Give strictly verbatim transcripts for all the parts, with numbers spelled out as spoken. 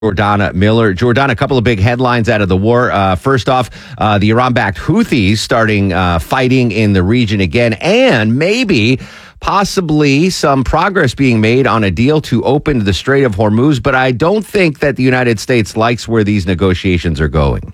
Jordana Miller. Jordana, a couple of big headlines out of the war. Uh, first off, uh, the Iran-backed Houthis starting uh, fighting in the region again, and maybe possibly some progress being made on a deal to open the Strait of Hormuz. But I don't think that the United States likes where these negotiations are going.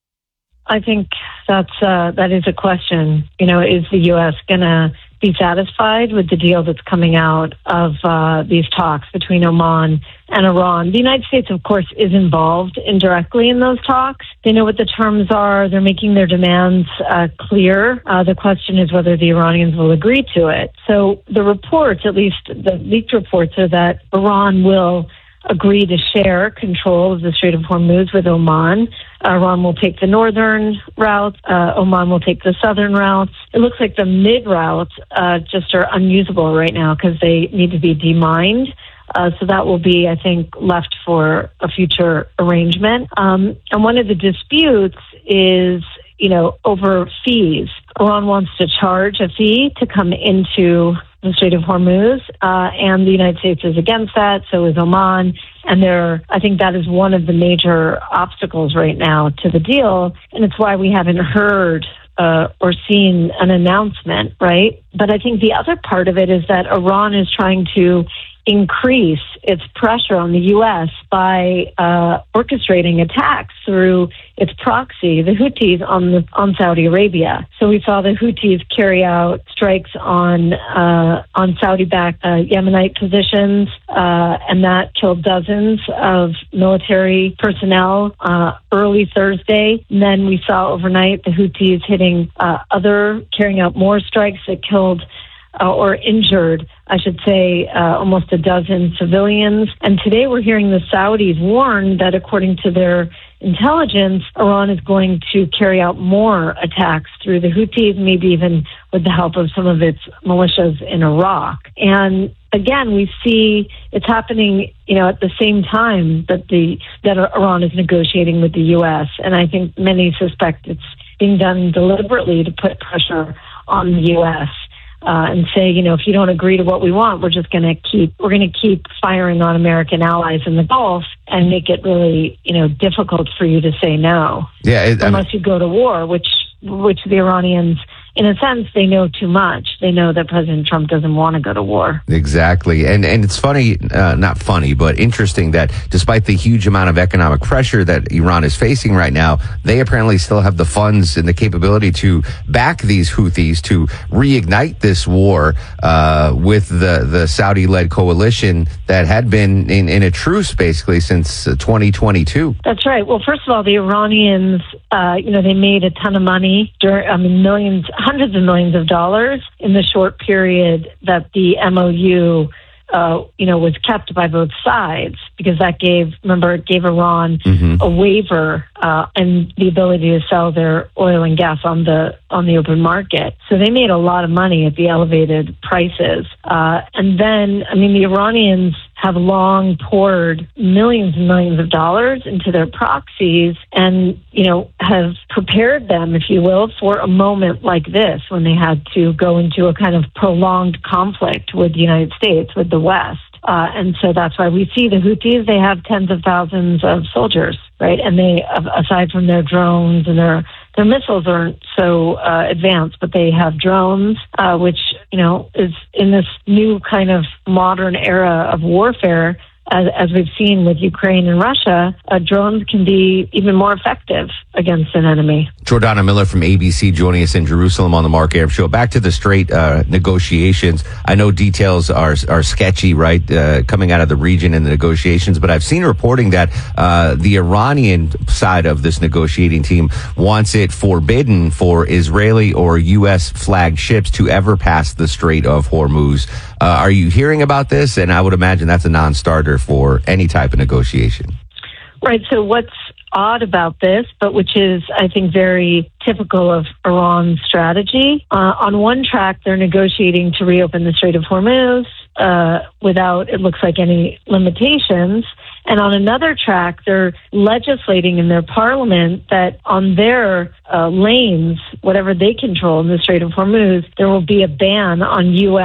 I think that's uh, that is a question. You know, is the U S going to be satisfied with the deal that's coming out of uh, these talks between Oman and Iran? The United States, of course, is involved indirectly in those talks. They know what the terms are. They're making their demands uh, clear. Uh, the question is whether the Iranians will agree to it. So the reports, at least the leaked reports, are that Iran will agree to share control of the Strait of Hormuz with Oman. Uh, Iran will take the northern route. Uh, Oman will take the southern routes. It looks like the mid routes uh, just are unusable right now because they need to be demined. Uh, so that will be, I think, left for a future arrangement. Um, and one of the disputes is, you know, over fees. Iran wants to charge a fee to come into the Strait of Hormuz, uh, and the United States is against that. So is Oman, and there, I think that is one of the major obstacles right now to the deal, and it's why we haven't heard uh, or seen an announcement, right? But I think the other part of it is that Iran is trying to increase its pressure on the U S by uh, orchestrating attacks through its proxy, the Houthis, on the, on Saudi Arabia. So we saw the Houthis carry out strikes on uh, on Saudi-backed uh, Yemenite positions, uh, and that killed dozens of military personnel uh, early Thursday. And then we saw overnight the Houthis hitting uh, other, carrying out more strikes that killed Uh, or injured, I should say, uh, almost a dozen civilians. And today we're hearing the Saudis warn that according to their intelligence, Iran is going to carry out more attacks through the Houthis, maybe even with the help of some of its militias in Iraq. And again, we see it's happening, you know, at the same time that the that Iran is negotiating with the U S. And I think many suspect it's being done deliberately to put pressure on the U S. Uh, and say, you know, if you don't agree to what we want, we're just going to keep, we're going to keep firing on American allies in the Gulf and make it really, you know, difficult for you to say no. Yeah, it, unless I mean, you go to war, which which the Iranians, in a sense, they know too much. They know that President Trump doesn't want to go to war. Exactly. And and it's funny, uh, not funny, but interesting that despite the huge amount of economic pressure that Iran is facing right now, they apparently still have the funds and the capability to back these Houthis to reignite this war uh, with the, the Saudi-led coalition that had been in, in a truce basically since uh, twenty twenty-two. That's right. Well, first of all, the Iranians, uh, you know, they made a ton of money, during, I mean, millions, hundreds of millions of dollars in the short period that the M O U, uh, you know, was kept by both sides, because that gave, remember, it gave Iran mm-hmm. a waiver uh, and the ability to sell their oil and gas on the on the open market. So they made a lot of money at the elevated prices. Uh, and then, I mean, the Iranians have long poured millions and millions of dollars into their proxies and, you know, have prepared them, if you will, for a moment like this when they had to go into a kind of prolonged conflict with the United States, with the West. Uh, and so that's why we see the Houthis, they have tens of thousands of soldiers, right? And they, aside from their drones and their their missiles aren't so uh, advanced, but they have drones, uh, which, you know, is in this new kind of modern era of warfare. As, as we've seen with Ukraine and Russia, uh, drones can be even more effective against an enemy. Jordana Miller from A B C joining us in Jerusalem on the Mark Arum Show. Back to the Strait uh, negotiations. I know details are are sketchy, right, uh, coming out of the region and the negotiations, but I've seen reporting that uh, the Iranian side of this negotiating team wants it forbidden for Israeli or U S flagged ships to ever pass the Strait of Hormuz. Uh, are you hearing about this? And I would imagine that's a non-starter for any type of negotiation. Right. So what's odd about this, but which is, I think, very typical of Iran's strategy. Uh, on one track, they're negotiating to reopen the Strait of Hormuz uh, without, it looks like, any limitations. And on another track, they're legislating in their parliament that on their uh, lanes, whatever they control in the Strait of Hormuz, there will be a ban on U S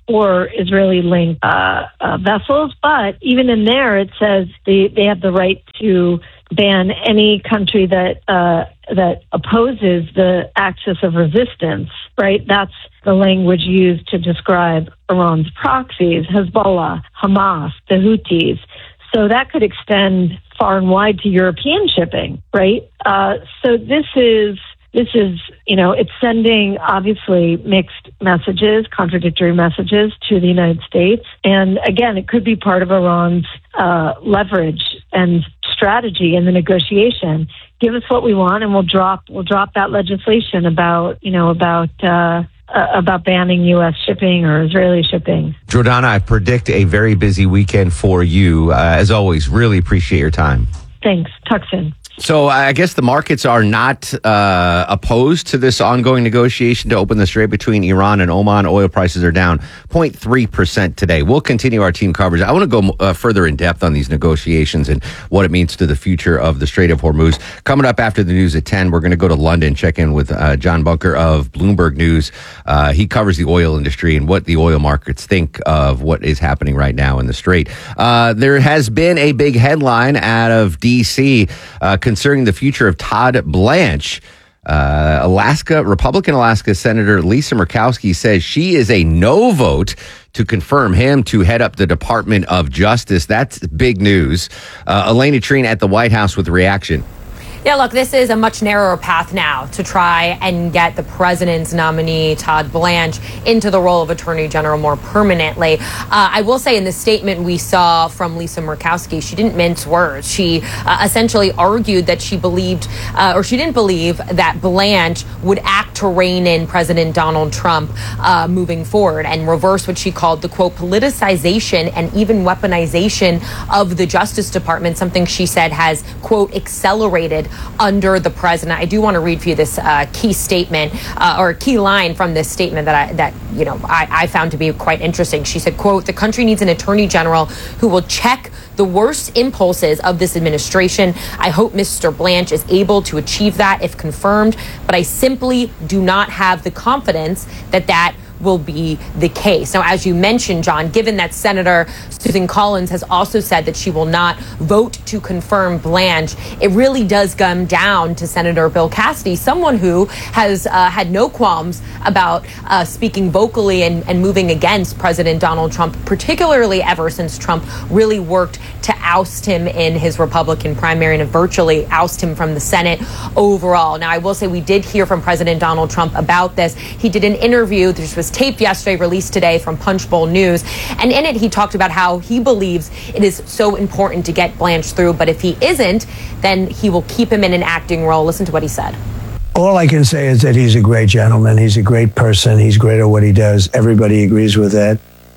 or Israeli-linked uh, uh, vessels. But even in there, it says they, they have the right to ban any country that uh, that opposes the axis of resistance, right? That's the language used to describe Iran's proxies, Hezbollah, Hamas, the Houthis. So that could extend far and wide to European shipping, right? Uh, so this is, this is, you know, it's sending obviously mixed messages, contradictory messages to the United States. And again, it could be part of Iran's uh, leverage and strategy in the negotiation. Give us what we want, and we'll drop we'll drop that legislation about you know about uh, uh, about banning U S shipping or Israeli shipping. Jordana, I predict a very busy weekend for you. Uh, as always, really appreciate your time. Thanks. Talk soon. So I guess the markets are not uh, opposed to this ongoing negotiation to open the strait between Iran and Oman. Oil prices are down zero point three percent today. We'll continue our team coverage. I want to go uh, further in depth on these negotiations and what it means to the future of the Strait of Hormuz. Coming up after the news at ten, we're going to go to London, check in with uh, John Bunker of Bloomberg News. Uh, he covers the oil industry and what the oil markets think of what is happening right now in the Strait. Uh, there has been a big headline out of D C uh, concerning the future of Todd Blanche. Uh, Alaska, Republican Alaska Senator Lisa Murkowski says she is a no vote to confirm him to head up the Department of Justice. That's big news. Uh, Elena Trine at the White House with reaction. Yeah, look, this is a much narrower path now to try and get the president's nominee, Todd Blanche, into the role of attorney general more permanently. Uh, I will say in the statement we saw from Lisa Murkowski, she didn't mince words. She uh, essentially argued that she believed, uh, or she didn't believe that Blanche would act to rein in President Donald Trump uh, moving forward and reverse what she called the, quote, politicization and even weaponization of the Justice Department, something she said has, quote, accelerated under the president. I do want to read for you this uh, key statement uh, or key line from this statement that I, that you know I, I found to be quite interesting. She said, quote, "The country needs an attorney general who will check the worst impulses of this administration. I hope Mister Blanche is able to achieve that if confirmed, but I simply do not have the confidence that that will be the case." Now, as you mentioned, John, given that Senator Susan Collins has also said that she will not vote to confirm Blanche, it really does come down to Senator Bill Cassidy, someone who has uh, had no qualms about uh, speaking vocally and, and moving against President Donald Trump, particularly ever since Trump really worked to oust him in his Republican primary and virtually oust him from the Senate overall. Now, I will say we did hear from President Donald Trump about this. He did an interview, this was taped yesterday, released today from Punchbowl News, and in it he talked about how he believes it is so important to get Blanche through, but if he isn't, then he will keep him in an acting role. Listen to what he said. All I can say is that he's a great gentleman. He's a great person. He's great at what he does. Everybody agrees with that.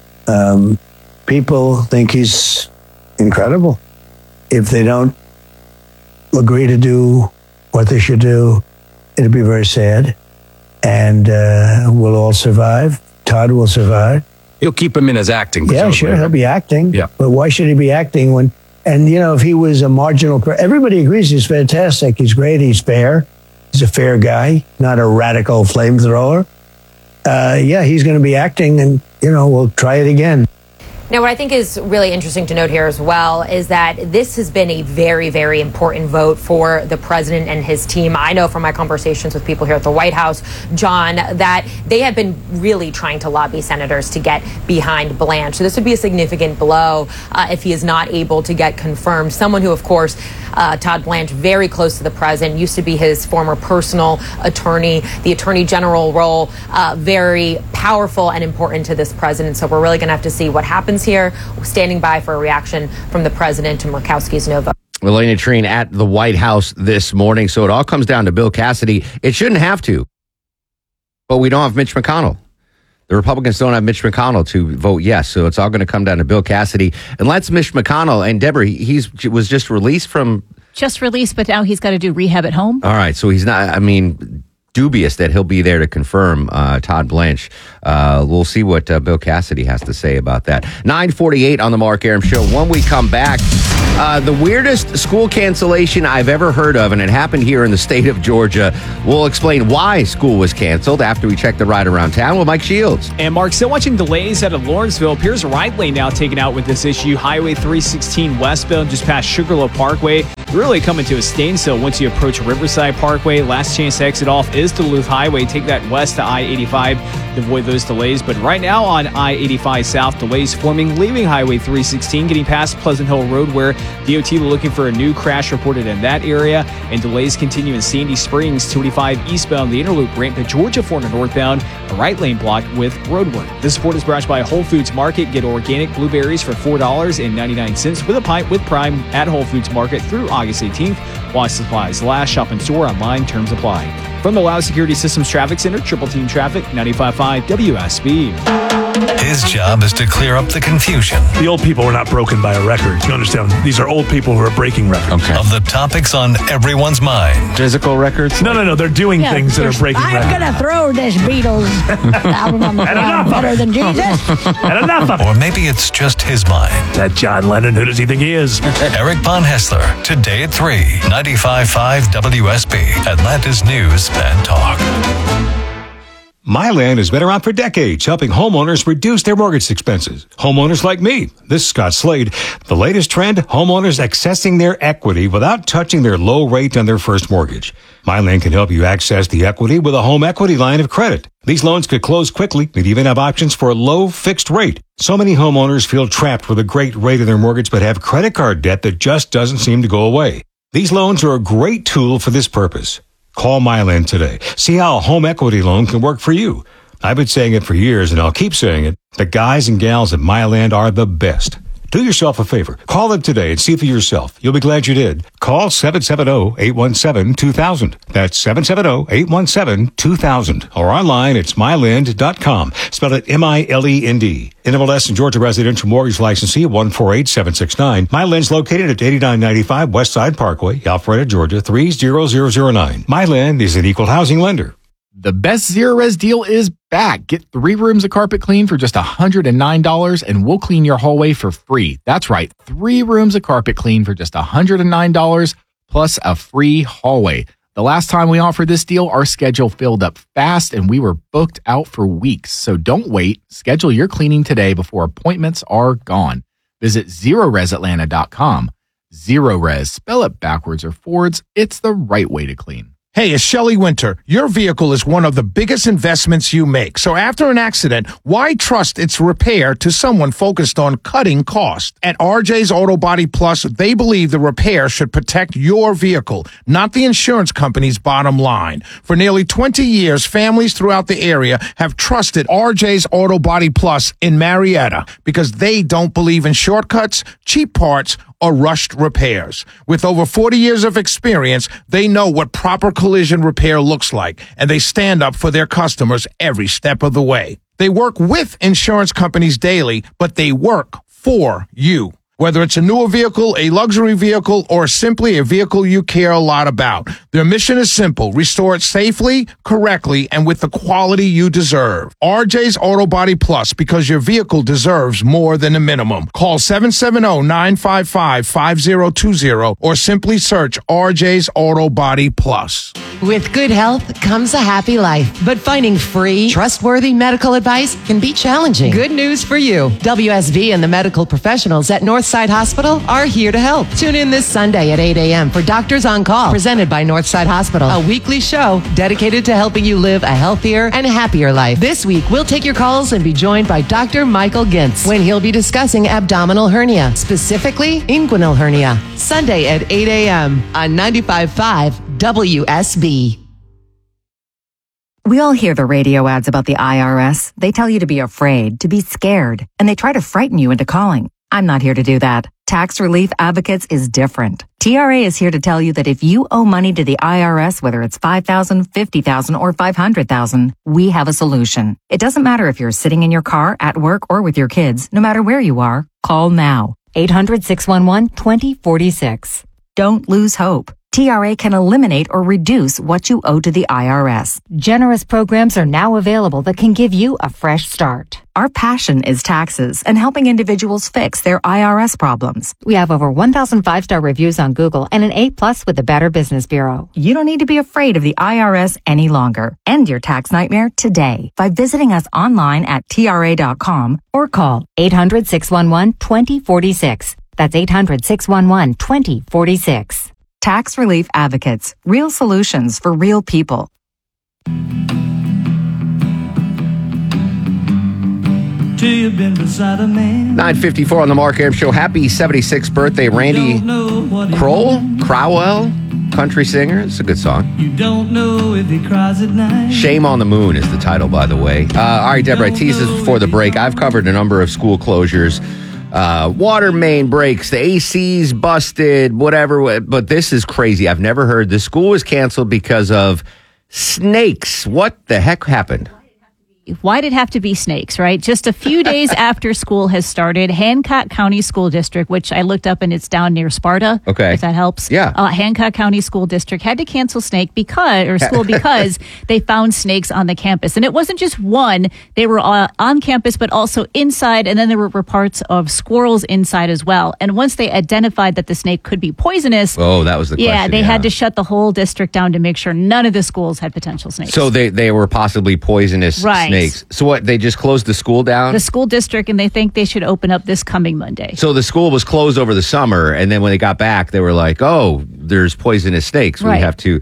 Um, people think he's incredible. If they don't agree to do what they should do, it'll be very sad. And uh, we'll all survive. Todd will survive. You'll keep him in his acting. Yeah, sure, he'll be acting. Yeah. But why should he be acting when, and you know, if he was a marginal, everybody agrees he's fantastic. He's great. He's fair. He's a fair guy, not a radical flamethrower. Uh, yeah, he's going to be acting, and, you know, we'll try it again. Now, what I think is really interesting to note here as well is that this has been a very, very important vote for the president and his team. I know from my conversations with people here at the White House, John, that they have been really trying to lobby senators to get behind Blanche. So this would be a significant blow uh, if he is not able to get confirmed. Someone who, of course, uh, Todd Blanche, very close to the president, used to be his former personal attorney, the attorney general role, uh, very powerful and important to this president. So we're really going to have to see what happens here. We're standing by for a reaction from the president to Murkowski's no vote. Elena Trine at the White House this morning. So it all comes down to Bill Cassidy. It shouldn't have to, but we don't have Mitch McConnell. The Republicans don't have Mitch McConnell to vote yes. So it's all going to come down to Bill Cassidy. And let's Mitch McConnell and Deborah, he's was just released from. Just released, but now he's got to do rehab at home. All right. So he's not, I mean, dubious that he'll be there to confirm uh, Todd Blanche. Uh, we'll see what uh, Bill Cassidy has to say about that. nine forty-eight on the Mark Arum Show. When we come back, Uh, the weirdest school cancellation I've ever heard of, and it happened here in the state of Georgia. We'll explain why school was canceled after we check the ride around town with Mike Shields. And Mark, still watching delays out of Lawrenceville. Appears right lane now taken out with this issue. Highway three sixteen westbound just past Sugarloaf Parkway. Really coming to a standstill once you approach Riverside Parkway. Last chance to exit off is Duluth Highway. Take that west to I eighty-five to avoid those delays. But right now on I eighty-five south, delays forming, leaving Highway three sixteen, getting past Pleasant Hill Road, where D O T looking for a new crash reported in that area. And delays continue in Sandy Springs, two eighty-five eastbound, the Interloop ramp to Georgia four hundred northbound, a right lane blocked with road work. This report is brought to you by Whole Foods Market. Get organic blueberries for four dollars and ninety-nine cents with a pint with Prime at Whole Foods Market through August eighteenth. While supplies last, shop in store, online, terms apply. From the Loud Security Systems Traffic Center, Triple Team Traffic, ninety-five point five W S B. His job is to clear up the confusion. The old people were not broken by a record. You understand? These are old people who are breaking records. Okay. Of the topics on everyone's mind. Physical records? No, no, no. They're doing yeah, things that are breaking I'm records. I'm going to throw this Beatles album on the ground better than Jesus. And enough of it. Or maybe it's just his mind. That John Lennon, who does he think he is? Eric Von Hessler, today at three, ninety-five point five W S B, Atlanta's News and Talk. MyLand has been around for decades, helping homeowners reduce their mortgage expenses. Homeowners like me. This is Scott Slade. The latest trend, homeowners accessing their equity without touching their low rate on their first mortgage. MyLand can help you access the equity with a home equity line of credit. These loans could close quickly and even have options for a low fixed rate. So many homeowners feel trapped with a great rate on their mortgage but have credit card debt that just doesn't seem to go away. These loans are a great tool for this purpose. Call MyLand today. See how a home equity loan can work for you. I've been saying it for years, and I'll keep saying it. The guys and gals at MyLand are the best. Do yourself a favor. Call them today and see for yourself. You'll be glad you did. Call seven seven zero, eight one seven, two thousand. That's seven seven zero, eight one seven, two thousand. Or online, it's myland dot com. Spell it M I L E N D. N M L S and Georgia Residential Mortgage Licensee one four eight seven six nine. MyLand's located at eighty-nine ninety-five Westside Parkway, Alpharetta, Georgia three zero zero zero nine. MyLand is an equal housing lender. The best Zero Res deal is back. Get three rooms of carpet clean for just one hundred nine dollars and we'll clean your hallway for free. That's right, three rooms of carpet clean for just one hundred nine dollars plus a free hallway. The last time we offered this deal, our schedule filled up fast and we were booked out for weeks. So don't wait. Schedule your cleaning today before appointments are gone. Visit zero res atlanta dot com. Zero Res, spell it backwards or forwards. It's the right way to clean. Hey, it's Shelley Winter. Your vehicle is one of the biggest investments you make. So after an accident, why trust its repair to someone focused on cutting cost? At R J's Auto Body Plus, they believe the repair should protect your vehicle, not the insurance company's bottom line. For nearly twenty years, families throughout the area have trusted R J's Auto Body Plus in Marietta because they don't believe in shortcuts, cheap parts, or rushed repairs. With over forty years of experience, they know what proper collision repair looks like, and they stand up for their customers every step of the way. They work with insurance companies daily, but they work for you. Whether it's a newer vehicle, a luxury vehicle, or simply a vehicle you care a lot about, their mission is simple: restore it safely, correctly, and with the quality you deserve. R J's Auto Body Plus, because your vehicle deserves more than a minimum. Call seven seven zero, nine five five, five zero two zero or simply search R J's Auto Body Plus. With good health comes a happy life, but finding free, trustworthy medical advice can be challenging. Good news for you. W S B and the medical professionals at Northside Hospital are here to help. Tune in this Sunday at eight a.m. for Doctors on Call, presented by Northside Hospital, a weekly show dedicated to helping you live a healthier and happier life. This week, we'll take your calls and be joined by Doctor Michael Gintz when he'll be discussing abdominal hernia, specifically inguinal hernia. Sunday at eight a.m. on ninety-five point five W S B. We all hear the radio ads about the I R S. They tell you to be afraid, to be scared, and they try to frighten you into calling. I'm not here to do that. Tax Relief Advocates is different. T R A is here to tell you that if you owe money to the I R S, whether it's five thousand dollars, fifty thousand dollars, or five hundred thousand dollars, we have a solution. It doesn't matter if you're sitting in your car, at work, or with your kids. No matter where you are, call now. eight hundred, six one one, two zero four six. Don't lose hope. T R A can eliminate or reduce what you owe to the I R S. Generous programs are now available that can give you a fresh start. Our passion is taxes and helping individuals fix their I R S problems. We have over one thousand five-star reviews on Google and an A plus with the Better Business Bureau. You don't need to be afraid of the I R S any longer. End your tax nightmare today by visiting us online at T R A dot com or call eight hundred, six one one, two zero four six. That's eight hundred, six one one, two zero four six. Tax Relief Advocates. Real solutions for real people. nine fifty-four on the Mark Arum Show. Happy seventy-sixth birthday, Randy Kroll? Crowell? Country singer. It's a good song. You don't know if he cries at night. Shame on the Moon is the title, by the way. Uh, all right, Deborah, I teased this before the break. I've covered a number of school closures. Uh, water main breaks, the A C's busted, whatever. But this is crazy. I've never heard the school was canceled because of snakes. What the heck happened? Why did it have to be snakes, right? Just a few days after school has started, Hancock County School District, which I looked up and it's down near Sparta. Okay. If that helps. Yeah. Uh, Hancock County School District had to cancel snake because, or school because they found snakes on the campus. And it wasn't just one. They were uh, on campus, but also inside. And then there were reports of squirrels inside as well. And once they identified that the snake could be poisonous. Oh, that was the yeah, question. they yeah. had to shut the whole district down to make sure none of the schools had potential snakes. So they, they were possibly poisonous Right. snakes. So what, they just closed the school down? The school district, and they think they should open up this coming Monday. So the school was closed over the summer, and then when they got back, they were like, oh, there's poisonous snakes. We Right. have to,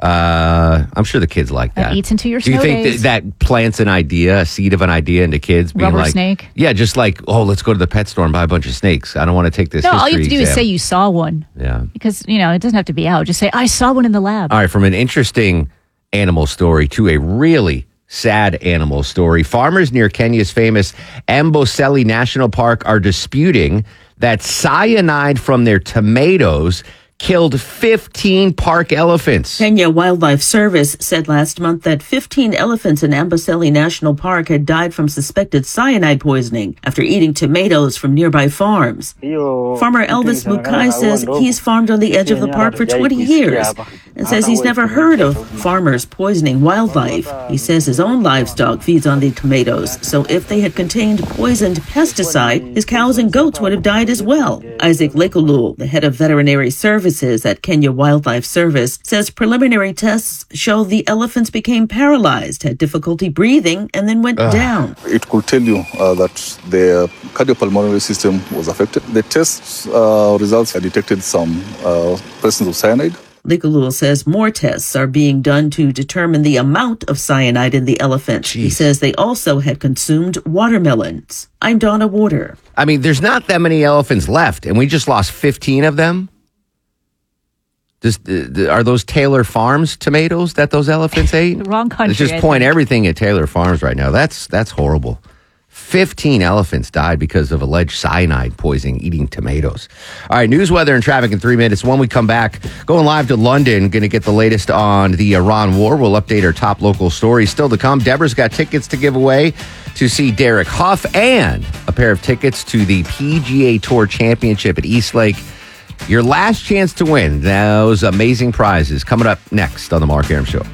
uh, I'm sure the kids like that. That eats into your Do you snow think days. that, that plants an idea, a seed of an idea into kids? Being Rubber like, snake? Yeah, just like, oh, let's go to the pet store and buy a bunch of snakes. I don't want to take this No, all you have to history do is exam. say you saw one. Yeah. Because, you know, it doesn't have to be out. Just say, I saw one in the lab. All right, from an interesting animal story to a really sad animal story. Farmers near Kenya's famous Amboseli National Park are disputing that cyanide from their tomatoes killed fifteen park elephants. Kenya Wildlife Service said last month that fifteen elephants in Amboseli National Park had died from suspected cyanide poisoning after eating tomatoes from nearby farms. Farmer Elvis Mukai says he's farmed on the edge of the park for twenty years and says he's never heard of farmers poisoning wildlife. He says his own livestock feeds on the tomatoes, so if they had contained poisoned pesticide, his cows and goats would have died as well. Isaac Lekolul, the head of veterinary services at Kenya Wildlife Service, says preliminary tests show the elephants became paralyzed, had difficulty breathing, and then went Uh. down. It could tell you uh, that the cardiopulmonary system was affected. The test uh, results detected some uh, presence of cyanide. Lekolul says more tests are being done to determine the amount of cyanide in the elephant. He says they also had consumed watermelons. I'm Donna Warder. I mean, there's not that many elephants left, and we just lost fifteen of them. Does, uh, are those Taylor Farms tomatoes that those elephants ate? Wrong country. Let's just I point think. everything at Taylor Farms right now. That's that's horrible. fifteen elephants died because of alleged cyanide poisoning eating tomatoes. All right, news, weather, and traffic in three minutes. When we come back, going live to London, going to get the latest on the Iran war. We'll update our top local stories. Still to come, Deborah's got tickets to give away to see Derek Huff and a pair of tickets to the P G A Tour Championship at Eastlake. Your last chance to win those amazing prizes coming up next on the Mark Arum Show.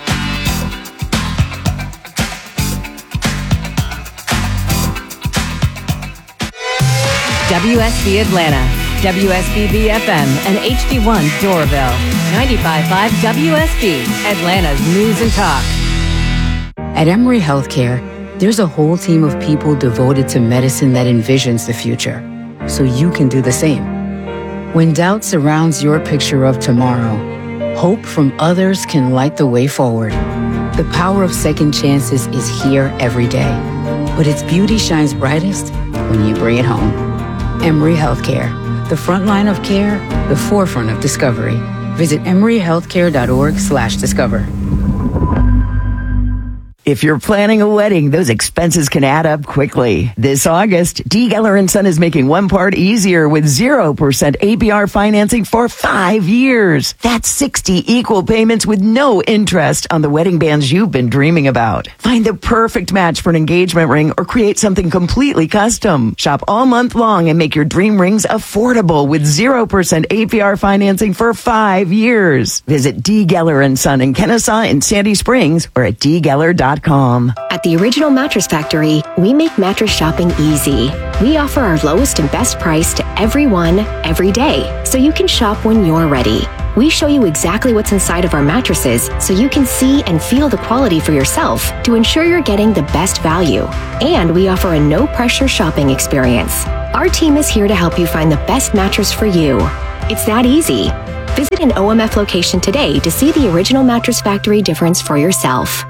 W S B Atlanta, W S B B F M, and H D one Doraville. ninety-five point five W S B, Atlanta's news and talk. At Emory Healthcare, there's a whole team of people devoted to medicine that envisions the future, so you can do the same. When doubt surrounds your picture of tomorrow, hope from others can light the way forward. The power of second chances is here every day, but its beauty shines brightest when you bring it home. Emory Healthcare, the front line of care, the forefront of discovery. Visit emory healthcare dot org slash discover. If you're planning a wedding, those expenses can add up quickly. This August, D. Geller and Son is making one part easier with zero percent A P R financing for five years. That's sixty equal payments with no interest on the wedding bands you've been dreaming about. Find the perfect match for an engagement ring or create something completely custom. Shop all month long and make your dream rings affordable with zero percent A P R financing for five years. Visit D. Geller and Son in Kennesaw and Sandy Springs or at d geller dot com. At the Original Mattress Factory, we make mattress shopping easy. We offer our lowest and best price to everyone, every day, so you can shop when you're ready. We show you exactly what's inside of our mattresses so you can see and feel the quality for yourself to ensure you're getting the best value. And we offer a no-pressure shopping experience. Our team is here to help you find the best mattress for you. It's that easy. Visit an O M F location today to see the Original Mattress Factory difference for yourself.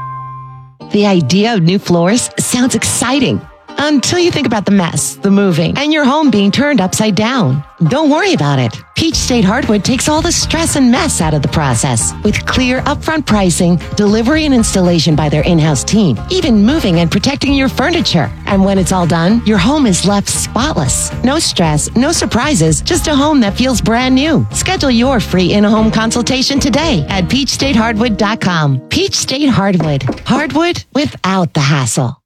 The idea of new floors sounds exciting until you think about the mess, the moving, and your home being turned upside down. Don't worry about it. Peach State Hardwood takes all the stress and mess out of the process with clear upfront pricing, delivery and installation by their in-house team, even moving and protecting your furniture. And when it's all done, your home is left spotless. No stress, no surprises, just a home that feels brand new. Schedule your free in-home consultation today at peach state hardwood dot com. Peach State Hardwood. Hardwood without the hassle.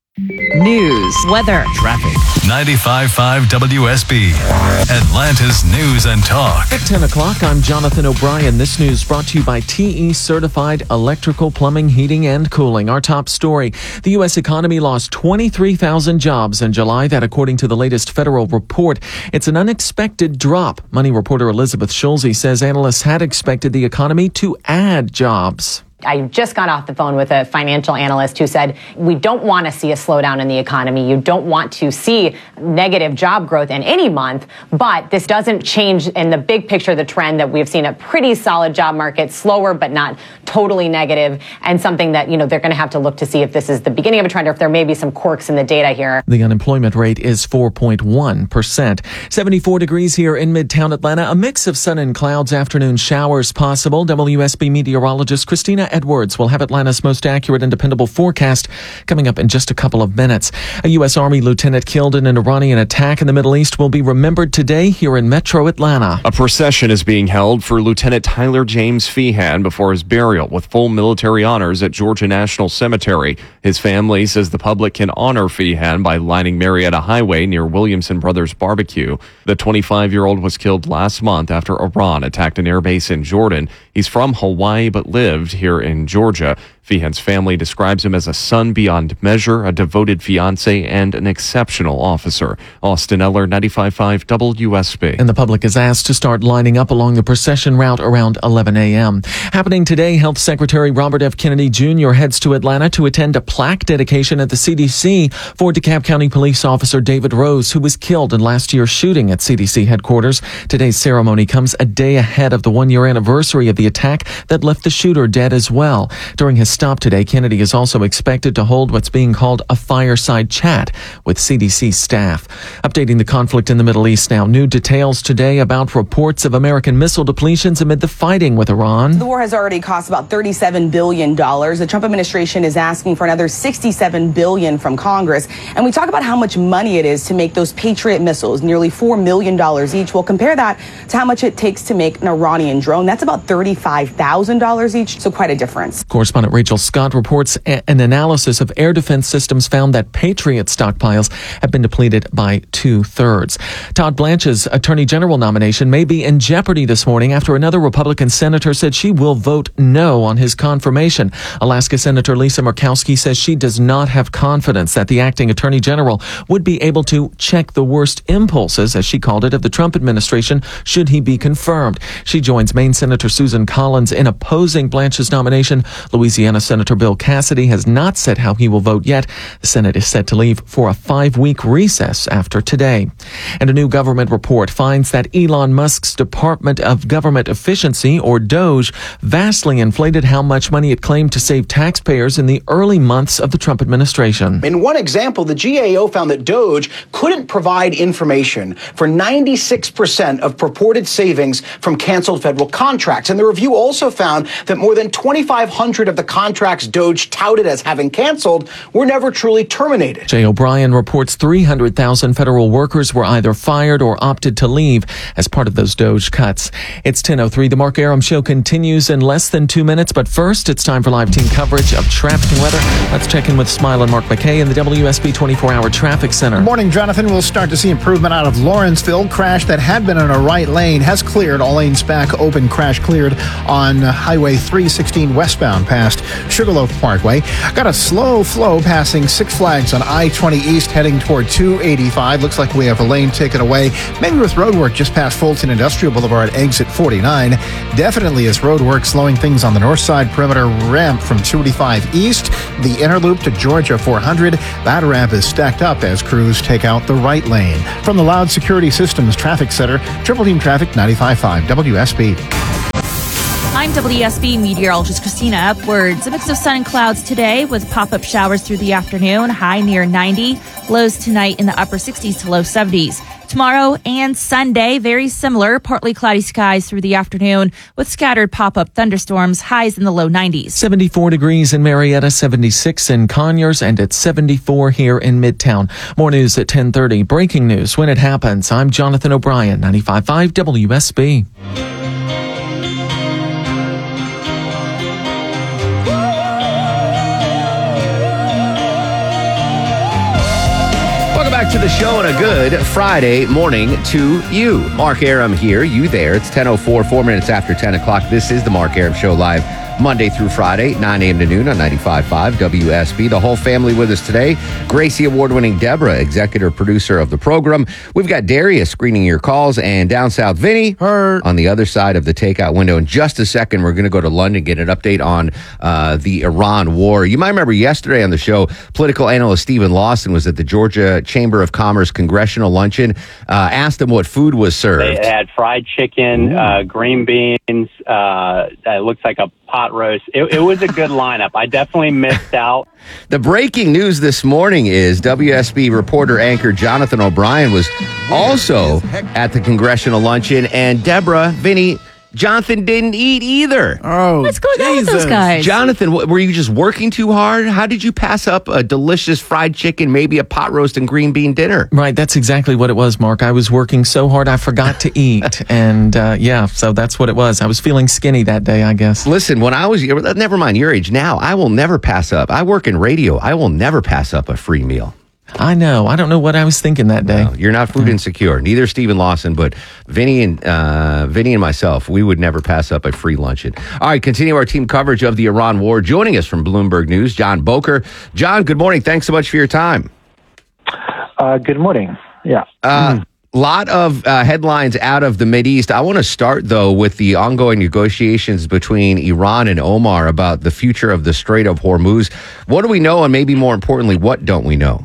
News, weather, traffic. ninety-five point five W S B, Atlanta's News and Talk. At ten o'clock, I'm Jonathan O'Brien. This news brought to you by T E Certified Electrical Plumbing, Heating, and Cooling. Our top story, the U S economy lost twenty-three thousand jobs in July. That, according to the latest federal report, it's an unexpected drop. Money reporter Elizabeth Schulze says analysts had expected the economy to add jobs. I just got off the phone with a financial analyst who said, we don't want to see a slowdown in the economy. You don't want to see negative job growth in any month, but this doesn't change in the big picture the trend that we've seen a pretty solid job market, slower but not totally negative, and something that, you know, they're going to have to look to see if this is the beginning of a trend or if there may be some quirks in the data here. The unemployment rate is four point one percent. seventy-four degrees here in Midtown Atlanta. A mix of sun and clouds, afternoon showers possible. W S B meteorologist Christina Edwards will have Atlanta's most accurate and dependable forecast coming up in just a couple of minutes. A U S Army lieutenant killed in an Iranian attack in the Middle East will be remembered today here in Metro Atlanta. A procession is being held for Lieutenant Tyler James Feehan before his burial with full military honors at Georgia National Cemetery. His family says the public can honor Feehan by lining Marietta Highway near Williamson Brothers Barbecue. The twenty-five-year-old was killed last month after Iran attacked an airbase in Jordan. He's from Hawaii but lived here in Georgia. Feehan's family describes him as a son beyond measure, a devoted fiance, and an exceptional officer. Austin Eller, ninety-five point five W S B. And the public is asked to start lining up along the procession route around eleven a.m. Happening today, Health Secretary Robert F. Kennedy Junior heads to Atlanta to attend a plaque dedication at the C D C for DeKalb County Police Officer David Rose, who was killed in last year's shooting at C D C headquarters. Today's ceremony comes a day ahead of the one-year anniversary of the attack that left the shooter dead as well. During his stop today, Kennedy is also expected to hold what's being called a fireside chat with C D C staff. Updating the conflict in the Middle East now. New details today about reports of American missile depletions amid the fighting with Iran. The war has already cost about thirty-seven billion dollars. The Trump administration is asking for another sixty-seven billion dollars from Congress. And we talk about how much money it is to make those Patriot missiles, nearly four million dollars each. We'll compare that to how much it takes to make an Iranian drone. That's about thirty-five thousand dollars each, so quite a difference. Correspondent Rachel Scott reports an analysis of air defense systems found that Patriot stockpiles have been depleted by two-thirds. Todd Blanche's Attorney General nomination may be in jeopardy this morning after another Republican senator said she will vote no on his confirmation. Alaska Senator Lisa Murkowski says she does not have confidence that the acting Attorney General would be able to check the worst impulses, as she called it, of the Trump administration should he be confirmed. She joins Maine Senator Susan Collins in opposing Blanche's nomination. Louisiana Senator Bill Cassidy has not said how he will vote yet. The Senate is set to leave for a five-week recess after today. And a new government report finds that Elon Musk's Department of Government Efficiency, or DOGE, vastly inflated how much money it claimed to save taxpayers in the early months of the Trump administration. In one example, the G A O found that DOGE couldn't provide information for ninety-six percent of purported savings from canceled federal contracts. And the review also found that more than twenty-five hundred of the contracts contracts Doge touted as having canceled were never truly terminated. Jay O'Brien reports three hundred thousand federal workers were either fired or opted to leave as part of those Doge cuts. It's ten oh three. The Mark Arum Show continues in less than two minutes, but first it's time for live team coverage of traffic and weather. Let's check in with Smile and Mark McKay in the W S B twenty-four hour traffic center. Good morning, Jonathan. We'll start to see improvement out of Lawrenceville. Crash that had been in a right lane has cleared. All lanes back open. Crash cleared on Highway three sixteen westbound past Sugarloaf Parkway. Got a slow flow passing Six Flags on I twenty East heading toward two eighty-five. Looks like we have a lane taken away. Maybe with road work just past Fulton Industrial Boulevard exit forty-nine. Definitely is road work slowing things on the north side perimeter ramp from two eighty-five East. The inner loop to Georgia four hundred. That ramp is stacked up as crews take out the right lane. From the Loud Security Systems Traffic Center, Triple Team Traffic ninety-five point five W S B. I'm W S B meteorologist Christina Upwards. A mix of sun and clouds today with pop-up showers through the afternoon, high near ninety. Lows tonight in the upper sixties to low seventies. Tomorrow and Sunday, very similar, partly cloudy skies through the afternoon with scattered pop-up thunderstorms, highs in the low nineties. seventy-four degrees in Marietta, seventy-six in Conyers, and it's seventy-four here in Midtown. More news at ten thirty. Breaking news when it happens. I'm Jonathan O'Brien, ninety-five point five W S B. Back to the show and a good Friday morning to you. Mark Arum here, you there. It's ten oh four, four minutes after ten o'clock. This is the Mark Arum Show live Monday through Friday, nine a.m. to noon on ninety-five point five W S B. The whole family with us today. Gracie Award-winning Deborah, executive producer of the program. We've got Darius screening your calls, and down south, Vinny Her. on the other side of the takeout window. In just a second, we're going to go to London, get an update on uh, the Iran war. You might remember yesterday on the show, political analyst Stephen Lawson was at the Georgia Chamber of Commerce Congressional Luncheon. Uh, asked him what food was served. They had fried chicken, uh, green beans. Uh, it looks like a pot roast. It, it was a good lineup. I definitely missed out. The breaking news this morning is W S B reporter anchor Jonathan O'Brien was also at the congressional luncheon, and Deborah, Vinny, Jonathan didn't eat either. Oh, what's going on with those guys? Jonathan, were you just working too hard? How did you pass up a delicious fried chicken, maybe a pot roast and green bean dinner? Right, that's exactly what it was, Mark. I was working so hard I forgot to eat. and uh, yeah, so that's what it was. I was feeling skinny that day, I guess. Listen, when I was, never mind your age now, I will never pass up. I work in radio. I will never pass up a free meal. I know. I don't know what I was thinking that day. No, you're not food insecure. Neither Stephen Lawson, but Vinny and uh, Vinny and myself, we would never pass up a free luncheon. All right, continue our team coverage of the Iran war. Joining us from Bloomberg News, John Boker. John, good morning. Thanks so much for your time. Uh, good morning. Yeah. Uh, mm. Lot of uh, headlines out of the Mideast. I want to start, though, with the ongoing negotiations between Iran and Oman about the future of the Strait of Hormuz. What do we know, and maybe more importantly, what don't we know?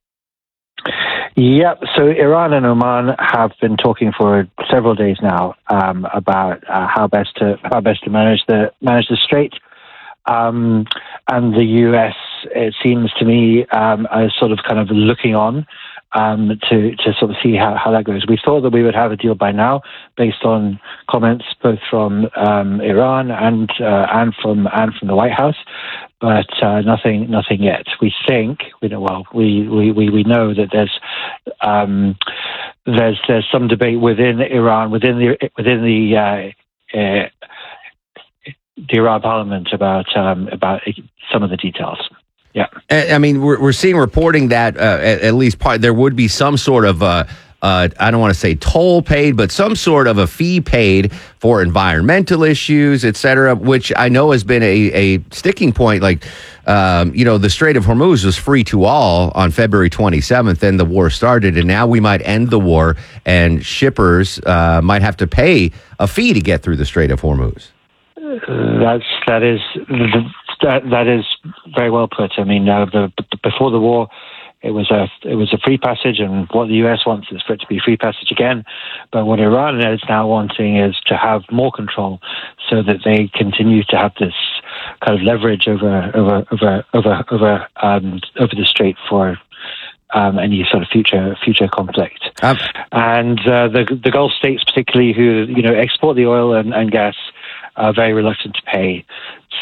Yep. So Iran and Oman have been talking for several days now um, about uh, how best to how best to manage the manage the strait, um, and the U S, it seems to me, um, is sort of kind of looking on um, to to sort of see how, how that goes. We thought that we would have a deal by now, based on comments both from um, Iran and uh, and from and from the White House. But uh, nothing, nothing yet. We think, we know, well, we, we, we, we know that there's um, there's there's some debate within Iran, within the within the uh, uh, the Iran Parliament about um, about some of the details. Yeah, I mean, we're we're seeing reporting that uh, at, at least part there would be some sort of. Uh, Uh, I don't want to say toll paid, but some sort of a fee paid for environmental issues, et cetera, which I know has been a, a sticking point. Like, um, you know, the Strait of Hormuz was free to all on February twenty-seventh, and the war started. And now we might end the war, and shippers uh, might have to pay a fee to get through the Strait of Hormuz. That's, that is, that, that is very well put. I mean, uh, the, before the war, It was a it was a free passage, and what the U S wants is for it to be free passage again. But what Iran is now wanting is to have more control, so that they continue to have this kind of leverage over over over over over um, over the strait for um, any sort of future future conflict. Um, and uh, the the Gulf states, particularly, who you know export the oil and, and gas, are very reluctant to pay.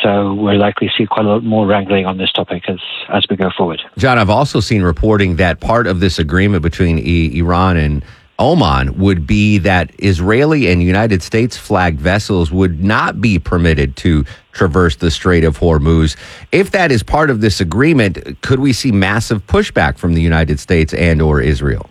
so we're likely to see quite a lot more wrangling on this topic as, as we go forward. John, I've also seen reporting that part of this agreement between e- Iran and Oman would be that Israeli and United States flagged vessels would not be permitted to traverse the Strait of Hormuz. If that is part of this agreement, could we see massive pushback from the United States and or Israel?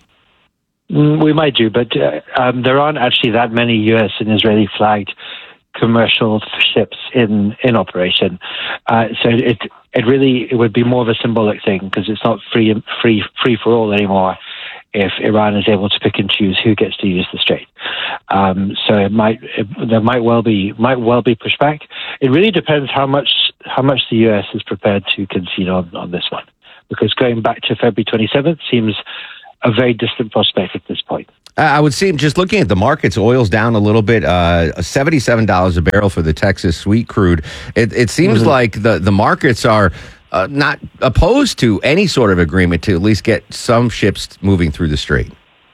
We might do, but uh, um, there aren't actually that many U S and Israeli flagged commercial ships in in operation. Uh, so it it really it would be more of a symbolic thing because it's not free free free for all anymore. If Iran is able to pick and choose who gets to use the strait, um, so it might it, there might well be might well be pushback. It really depends how much how much the U S is prepared to concede on, on this one, because going back to February twenty-seventh seems a very distant prospect at this point. I would seem, just looking at the markets, oil's down a little bit, uh, seventy-seven dollars a barrel for the Texas sweet crude. It, it seems mm-hmm. like the, the markets are uh, not opposed to any sort of agreement to at least get some ships moving through the strait.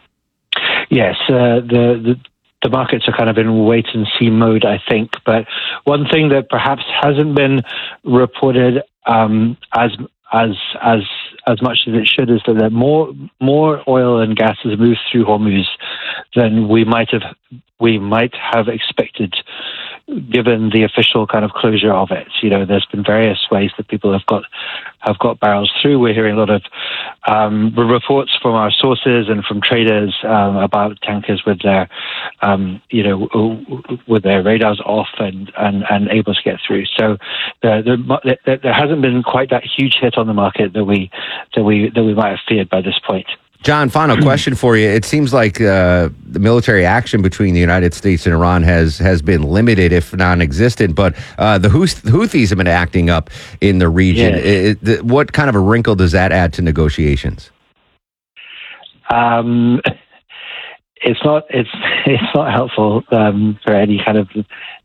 Yes, uh, the, the the markets are kind of in wait and see mode, I think. But one thing that perhaps hasn't been reported um, as as as as much as it should is that there more more oil and gas has moved through Hormuz than we might have we might have expected, given the official kind of closure of it. You know, there's been various ways that people have got have got barrels through. We're hearing a lot of um, reports from our sources and from traders um, about tankers with their, um, you know, with their radars off and, and, and able to get through. So there, there, there hasn't been quite that huge hit on the market that we that we that we might have feared by this point. John, final question for you. It seems like uh, the military action between the United States and Iran has has been limited, if non-existent, but uh, the Houthis have been acting up in the region. Yes. It, it, what kind of a wrinkle does that add to negotiations? Um, it's not it's it's not helpful um, for any kind of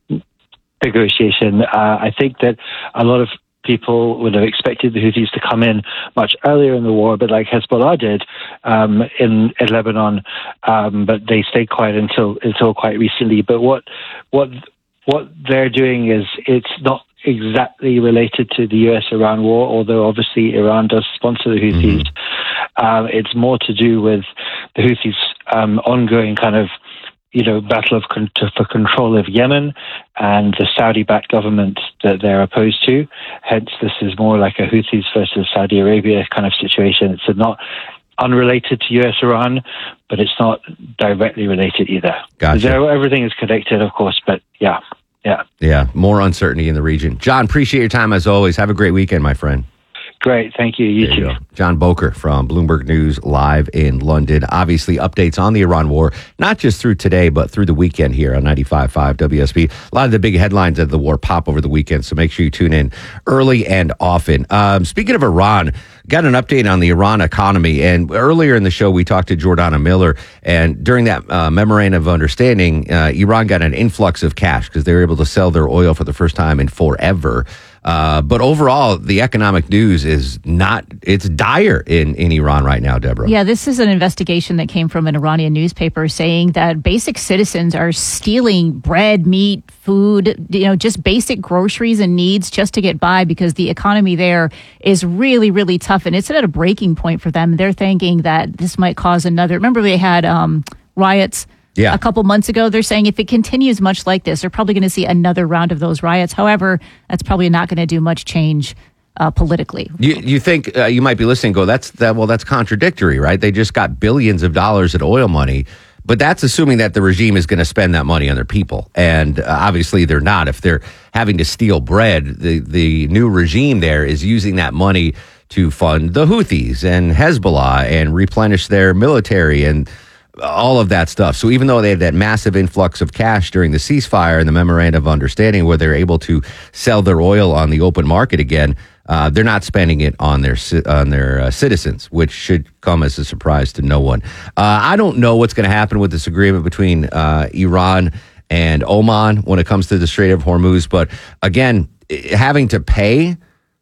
negotiation. Uh, I think that a lot of people would have expected the Houthis to come in much earlier in the war, but like Hezbollah did um, in, in Lebanon, um, but they stayed quiet until until quite recently. But what what what they're doing is it's not exactly related to the U S Iran war, although obviously Iran does sponsor the Houthis. Mm-hmm. Um, it's more to do with the Houthis' um, ongoing kind of you know, battle of con- for control of Yemen and the Saudi-backed government that they're opposed to. Hence, this is more like a Houthis versus Saudi Arabia kind of situation. It's not unrelated to U S Iran, but it's not directly related either. Gotcha. There, everything is connected, of course, but yeah, yeah. Yeah, more uncertainty in the region. John, appreciate your time as always. Have a great weekend, my friend. Great. Thank you. You there too. You John Boker from Bloomberg News live in London. Obviously, updates on the Iran war, not just through today, but through the weekend here on ninety-five point five W S B. A lot of the big headlines of the war pop over the weekend, so make sure you tune in early and often. Um, speaking of Iran, got an update on the Iran economy. And earlier in the show, we talked to Jordana Miller. And during that uh, memorandum of understanding, uh, Iran got an influx of cash because they were able to sell their oil for the first time in forever. Uh, but overall, the economic news is not, it's dire in, in Iran right now, Deborah. Yeah, this is an investigation that came from an Iranian newspaper saying that basic citizens are stealing bread, meat, food, you know, just basic groceries and needs just to get by because the economy there is really, really tough. And it's at a breaking point for them. They're thinking that this might cause another, remember they had um, riots Yeah. a couple months ago. They're saying if it continues much like this, they're probably going to see another round of those riots. However, that's probably not going to do much change uh, politically. You you think uh, you might be listening and go, that's that well, that's contradictory, right? They just got billions of dollars in oil money, but that's assuming that the regime is going to spend that money on their people. And uh, obviously they're not. If they're having to steal bread, the, the new regime there is using that money to fund the Houthis and Hezbollah and replenish their military and all of that stuff. So even though they had that massive influx of cash during the ceasefire and the memorandum of understanding where they're able to sell their oil on the open market again, uh, they're not spending it on their on their uh, citizens, which should come as a surprise to no one. Uh, I don't know what's going to happen with this agreement between uh, Iran and Oman when it comes to the Strait of Hormuz. But again, having to pay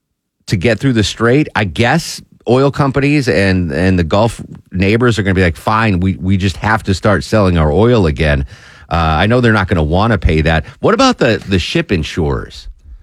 to get through the strait, I guess oil companies and, and the Gulf neighbors are going to be like, fine, we, we just have to start selling our oil again. Uh, I know they're not going to want to pay that. What about the, the ship insurers?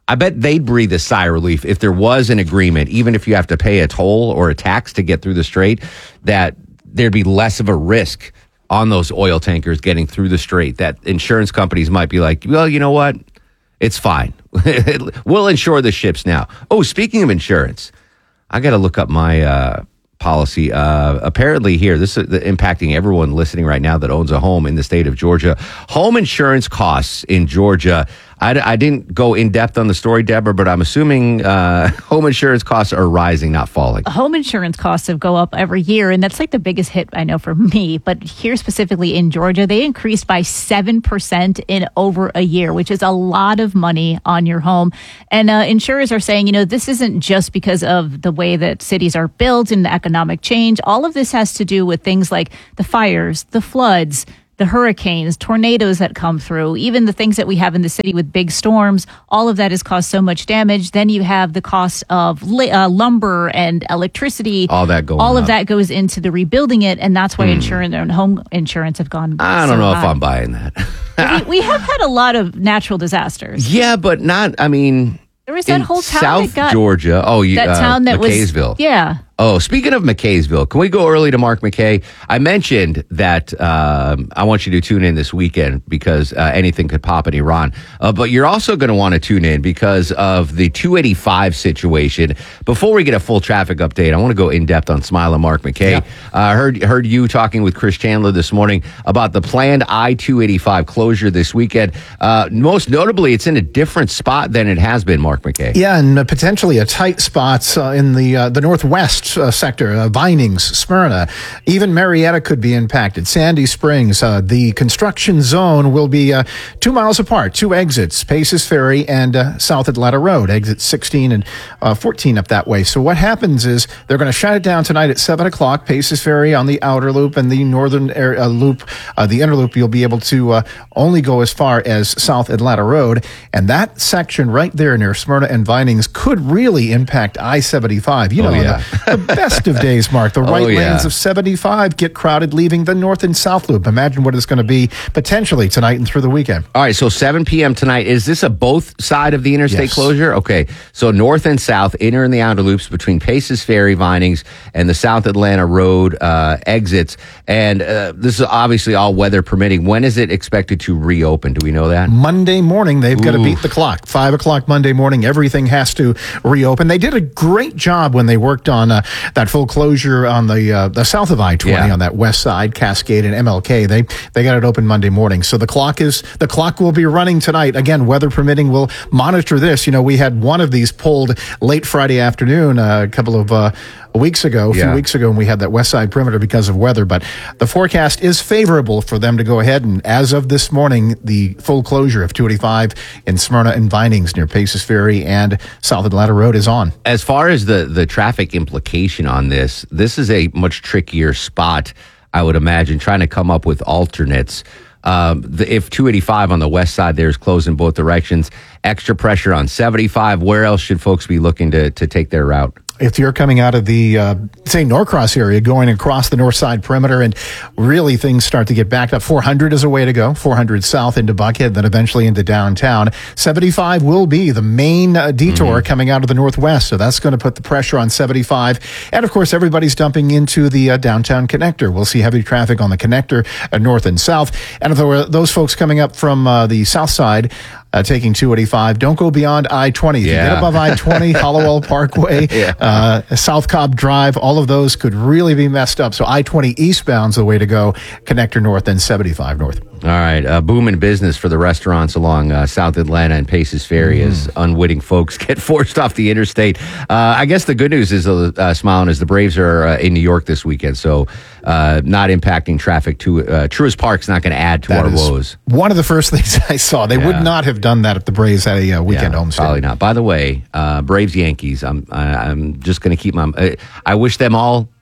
I bet they'd breathe a sigh of relief if there was an agreement, even if you have to pay a toll or a tax to get through the strait, that there'd be less of a risk on those oil tankers getting through the strait, that insurance companies might be like, well, you know what? It's fine. We'll insure the ships now. Oh, speaking of insurance, I got to look up my uh, policy. Uh, apparently here, this is impacting everyone listening right now that owns a home in the state of Georgia. Home insurance costs in Georgia. I, I didn't go in depth on the story, Deborah, but I'm assuming uh, home insurance costs are rising, not falling. Home insurance costs have go up every year, and that's like the biggest hit I know for me. But here specifically in Georgia, they increased by seven percent in over a year, which is a lot of money on your home. And uh, insurers are saying, you know, this isn't just because of the way that cities are built and the economic change. All of this has to do with things like the fires, the floods, the hurricanes, tornadoes that come through, even the things that we have in the city with big storms. All of that has caused so much damage. Then you have the cost of li- uh, lumber and electricity. All that going All of up. that goes into the rebuilding it, and that's why Hmm. insurance and home insurance have gone I so don't know high. if I'm buying that. we, we have had a lot of natural disasters. Yeah, but not, I mean, There was that in whole town South that got Georgia. Oh, you, that uh, town that McKaysville. was yeah. Oh, speaking of McKaysville, can we go early to Mark McKay? I mentioned that um, I want you to tune in this weekend because uh, anything could pop in Iran. Uh, but you're also going to want to tune in because of the two eighty-five situation. Before we get a full traffic update, I want to go in depth on Smile and Mark McKay. I yeah. uh, heard heard you talking with Chris Chandler this morning about the planned I two eighty-five closure this weekend. Uh, most notably, it's in a different spot than it has been, Mark McKay. Yeah, and uh, potentially a tight spot uh, in the uh, the northwest uh, sector, uh, Vinings, Smyrna, even Marietta could be impacted. Sandy Springs, uh, the construction zone will be uh, two miles apart, two exits, Paces Ferry and uh, South Atlanta Road, exit sixteen and uh, fourteen up that way. So what happens is they're going to shut it down tonight at seven o'clock, Paces Ferry on the outer loop and the northern air, uh, loop, uh, the inner loop, you'll be able to uh, only go as far as South Atlanta Road. And that section right there near Smyrna and Vinings could really impact I seventy-five. You know, oh, yeah. the, the best of days, Mark. The right oh, yeah. lanes of seventy-five get crowded, leaving the north and south loop. Imagine what it's going to be potentially tonight and through the weekend. All right, so seven p.m. tonight. Is this a both side of the interstate Yes. closure? Okay, so north and south, inner and the outer loops between Paces Ferry, Vinings, and the South Atlanta Road uh, exits. And uh, this is obviously all weather permitting. When is it expected to reopen? Do we know that? Monday morning, they've got to Ooh. beat the clock. Five o'clock Monday morning, everything has to reopen. They did a great job when they worked on uh, that full closure on the uh, the south of I twenty Yeah. on that west side, Cascade and M L K. They they got it open Monday morning. So the clock is the clock will be running tonight. Again, weather permitting, we'll monitor this. You know, we had one of these pulled late Friday afternoon uh, a couple of uh, weeks ago, a few Yeah. weeks ago, when we had that west side perimeter because of weather. But the forecast is favorable for them to go ahead. And as of this morning, the full closure of two eighty-five in Smyrna and Vinings near Paces Ferry and South Atlanta Road is on. As far as the, the traffic implication on this, this is a much trickier spot, I would imagine, trying to come up with alternates. Um, the, if two eighty-five on the west side there is closed in both directions, extra pressure on seventy-five, where else should folks be looking to, to take their route? If you're coming out of the, uh, say, Norcross area, going across the north side perimeter, and really things start to get backed up, four hundred is a way to go, four hundred south into Buckhead, then eventually into downtown. seventy-five will be the main uh, detour mm-hmm. coming out of the northwest, so that's going to put the pressure on seventy-five. And, of course, everybody's dumping into the uh, downtown connector. We'll see heavy traffic on the connector, uh, north and south. And if there were those folks coming up from uh, the south side, Uh, taking two eighty-five, don't go beyond I twenty. If Yeah. you get above I twenty, Hollowell Parkway, Yeah. uh, South Cobb Drive, all of those could really be messed up. So I twenty eastbound's the way to go, connector north, then seventy-five north. All right, uh, booming business for the restaurants along uh, South Atlanta and Paces Ferry mm. as unwitting folks get forced off the interstate. Uh, I guess the good news is, uh, Smiling, is the Braves are uh, in New York this weekend, so uh, not impacting traffic. To uh, Truist Park's not going to add to That our is woes. one of the first things I saw. They Yeah. would not have done that if the Braves had a uh, weekend Yeah, homestand. probably not. By the way, uh, Braves Yankees. I'm I, I'm just going to keep my. Uh, I wish them all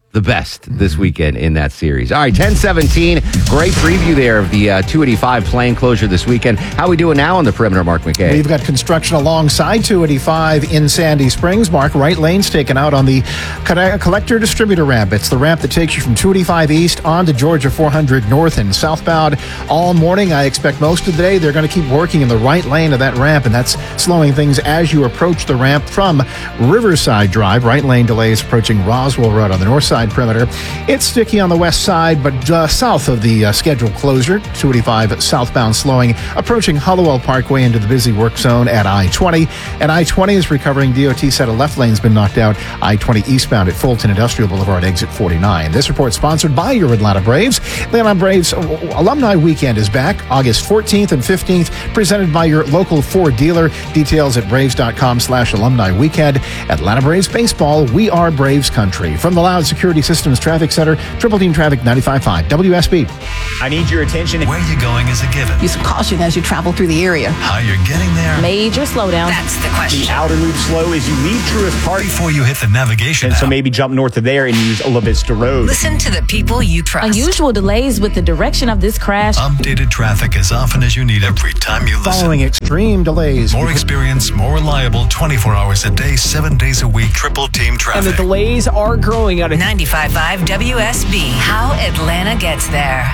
the best this weekend in that series. All right, ten seventeen. Great preview there of the uh, two eighty-five plane closure this weekend. How we doing now on the perimeter, Mark McKay? We've got construction alongside two eighty-five in Sandy Springs. Mark, right lane's taken out on the collector distributor ramp. It's the ramp that takes you from two eighty-five east on to Georgia four hundred north and southbound all morning. I expect most of the day they're going to keep working in the right lane of that ramp, and that's slowing things as you approach the ramp from Riverside Drive. Right lane delays approaching Roswell Road on the north side perimeter. It's sticky on the west side, but uh, south of the uh, scheduled closure, two eighty-five southbound slowing, approaching Hollowell Parkway into the busy work zone at I twenty. And I twenty is recovering. D O T said a left lane's been knocked out. I twenty eastbound at Fulton Industrial Boulevard, exit forty-nine. This report sponsored by your Atlanta Braves. The Atlanta Braves Alumni Weekend is back August fourteenth and fifteenth, presented by your local Ford dealer. Details at braves.com slash alumni weekend. Atlanta Braves baseball, we are Braves country. From the Loud Security Systems Traffic Center, Triple Team Traffic ninety-five point five W S B. I need your attention. Where you're going is a given. Use caution as you travel through the area. How you're getting there. Major slowdown. That's the question. The outer loop slow as you leave Truist Park. Before you hit the navigation And app. so maybe jump north of there and use La Vista Road. Listen to the people you trust. Unusual delays with the direction of this crash. Updated traffic as often as you need every time you listen. Following extreme delays. More experience, more reliable, twenty-four hours a day, seven days a week, Triple Team Traffic. And the delays are growing out of ninety-five point five W S B. How Atlanta gets there.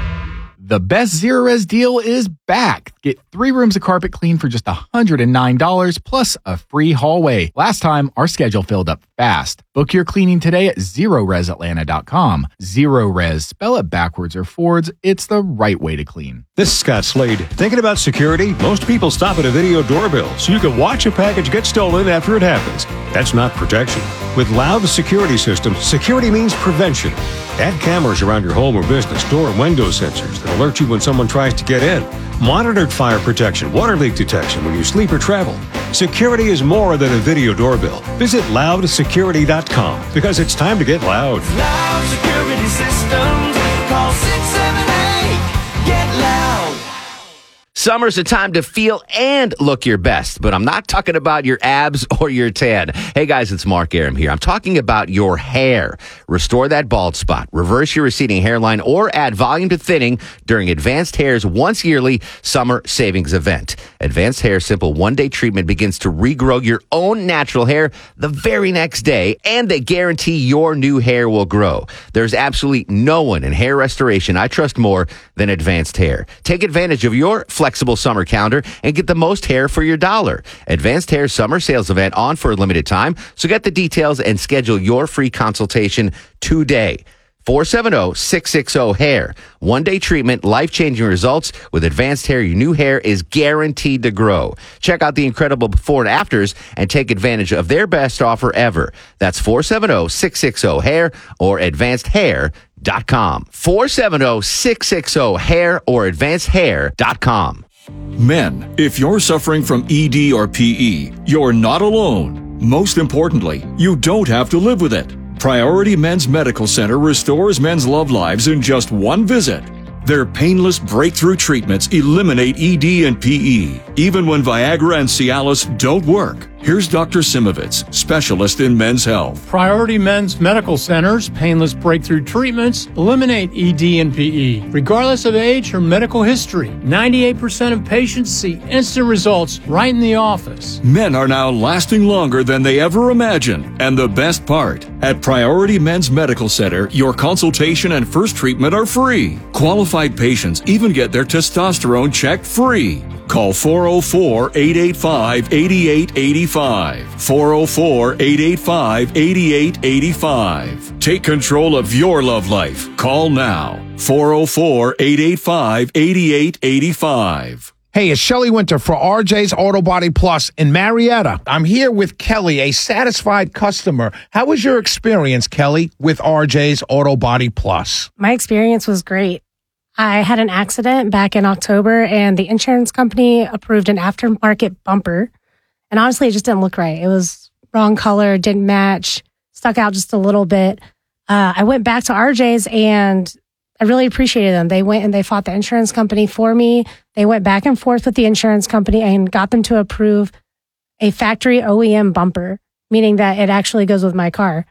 The best Zero Res deal is back. Get three rooms of carpet clean for just one hundred nine dollars plus a free hallway. Last time, our schedule filled up fast. Book your cleaning today at zero res atlanta dot com. Zero Res, spell it backwards or forwards. It's the right way to clean. This is Scott Slade. Thinking about security? Most people stop at a video doorbell so you can watch a package get stolen after it happens. That's not protection. With Loud Security Systems, security means prevention. Add cameras around your home or business, door and window sensors that alert you when someone tries to get in. Monitored fire protection, water leak detection when you sleep or travel. Security is more than a video doorbell. Visit loud security dot com because it's time to get loud. Loud Security Systems. Call six seven eight. Get loud. Summer's a time to feel and look your best, but I'm not talking about your abs or your tan. Hey guys, it's Mark Aram here. I'm talking about your hair. Restore that bald spot, reverse your receding hairline, or add volume to thinning during Advanced Hair's once yearly summer savings event. Advanced Hair's simple one-day treatment begins to regrow your own natural hair the very next day, and they guarantee your new hair will grow. There's absolutely no one in hair restoration I trust more than Advanced Hair. Take advantage of your flexible summer calendar and get the most hair for your dollar. Advanced Hair summer sales event on for a limited time, so get the details and schedule your free consultation today. four seven zero, six six zero, hair. One-day treatment, life-changing results. With Advanced Hair, your new hair is guaranteed to grow. Check out the incredible before and afters and take advantage of their best offer ever. That's four seven zero, six six zero, hair or advanced hair dot com. four seven zero, six six zero, hair or advanced hair dot com. Men, if you're suffering from E D or P E, you're not alone. Most importantly, you don't have to live with it. Priority Men's Medical Center restores men's love lives in just one visit. Their painless breakthrough treatments eliminate E D and P E, even when Viagra and Cialis don't work. Here's Doctor Simovitz, specialist in men's health. Priority Men's Medical Center's painless breakthrough treatments eliminate E D and P E, regardless of age or medical history. ninety-eight percent of patients see instant results right in the office. Men are now lasting longer than they ever imagined. And the best part, at Priority Men's Medical Center, your consultation and first treatment are free. Qualified patients even get their testosterone checked free. Call four oh four, eight eight five, eight eight eight five. four oh four, eight eight five, eight eight eight five. Take control of your love life. Call now. four oh four, eight eight five, eight eight eight five. Hey, it's Shelley Winter for R J's Auto Body Plus in Marietta. I'm here with Kelly, a satisfied customer. How was your experience, Kelly, with R J's Auto Body Plus? My experience was great. I had an accident back in October, and the insurance company approved an aftermarket bumper. And honestly, it just didn't look right. It was wrong color, didn't match, stuck out just a little bit. Uh, I went back to R J's, and I really appreciated them. They went and they fought the insurance company for me. They went back and forth with the insurance company and got them to approve a factory O E M bumper, meaning that it actually goes with my car.